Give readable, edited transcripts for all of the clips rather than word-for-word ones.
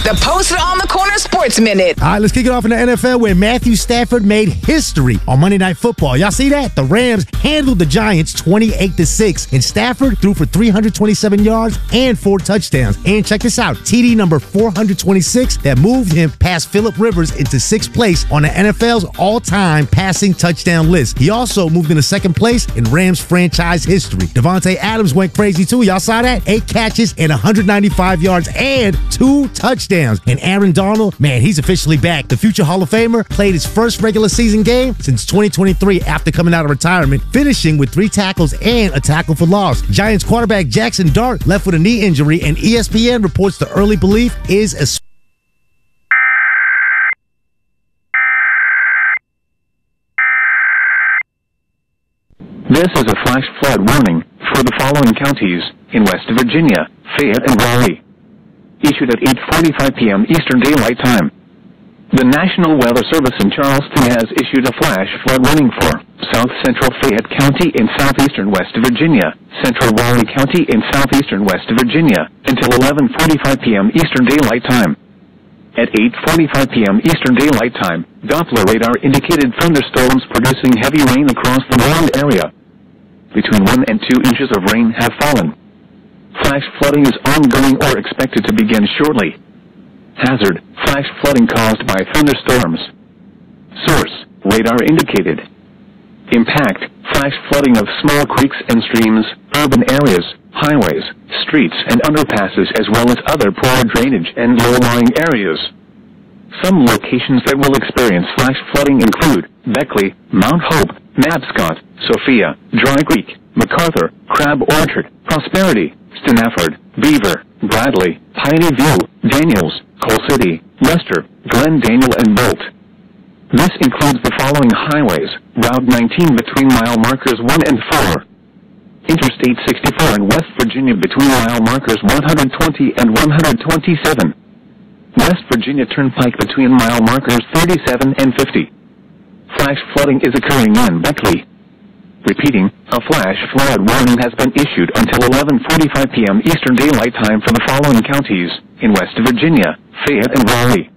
The Post on the Corner Sports Minute. All right, let's kick it off in the NFL where Matthew Stafford made history on Monday Night Football. Y'all see that? The Rams handled the Giants 28-6, and Stafford threw for 327 yards and 4 touchdowns. And check this out, TD number 426 that moved him past Phillip Rivers into 6th place on the NFL's all-time passing touchdown list. He also moved into 2nd place in Rams franchise history. Devontae Adams went crazy too. Y'all saw that? 8 catches and 195 yards and 2 touchdowns. And Aaron Donald, man, he's officially back. The future Hall of Famer played his first regular season game since 2023 after coming out of retirement, finishing with 3 tackles and a tackle for loss. Giants quarterback Jackson Dart left with a knee injury, and ESPN reports the early belief is a This is a flash flood warning for the following counties in West Virginia, Fayette, and Raleigh. Issued at 8:45 p.m. Eastern Daylight Time. The National Weather Service in Charleston has issued a flash flood warning for South Central Fayette County in southeastern West Virginia, Central Raleigh County in southeastern West Virginia, until 11:45 p.m. Eastern Daylight Time. At 8:45 p.m. Eastern Daylight Time, Doppler radar indicated thunderstorms producing heavy rain across the warned area. Between 1 and 2 inches of rain have fallen. Flash flooding is ongoing or expected to begin shortly. Hazard, flash flooding caused by thunderstorms. Source, radar indicated. Impact, flash flooding of small creeks and streams, urban areas, highways, streets and underpasses, as well as other poor drainage and low-lying areas. Some locations that will experience flash flooding include Beckley, Mount Hope, Mabscott, Sophia, Dry Creek, MacArthur, Crab Orchard, Prosperity, Stafford, Beaver, Bradley, Piney View, Daniels, Coal City, Lester, Glen Daniel, and Bolt. This includes the following highways: Route 19 between mile markers 1 and 4. Interstate 64 in West Virginia between mile markers 120 and 127. West Virginia Turnpike between mile markers 37 and 50. Flash flooding is occurring in Beckley. Repeating, a flash flood warning has been issued until 11:45 p.m. Eastern Daylight Time for the following counties in West Virginia, Fayette, and Raleigh.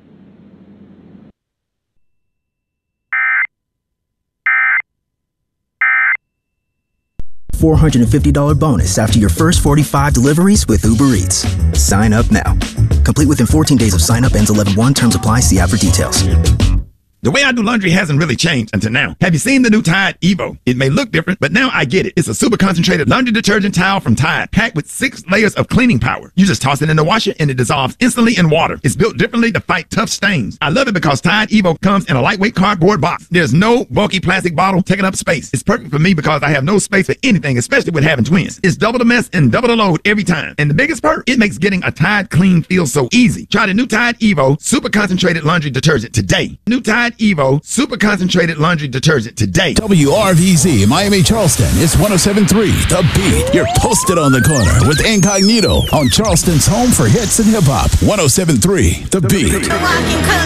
$450 bonus after your first 45 deliveries with Uber Eats. Sign up now. Complete within 14 days of sign up. Ends 11/1. Terms apply. See app for details. The way I do laundry hasn't really changed until now. Have you seen the new Tide Evo? It may look different, but now I get it. It's a super concentrated laundry detergent towel from Tide, packed with 6 layers of cleaning power. You just toss it in the washer and it dissolves instantly in water. It's built differently to fight tough stains. I love it because Tide Evo comes in a lightweight cardboard box. There's no bulky plastic bottle taking up space. It's perfect for me because I have no space for anything, especially with having twins. It's double the mess and double the load every time. And the biggest perk, it makes getting a Tide clean feel so easy. Try the new Tide Evo super concentrated laundry detergent today. New Tide Evo super concentrated laundry detergent today. WRVZ Miami Charleston is 107.3 The Beat. You're posted on the corner with Incognito on Charleston's home for hits and hip hop. 107.3 The Beat.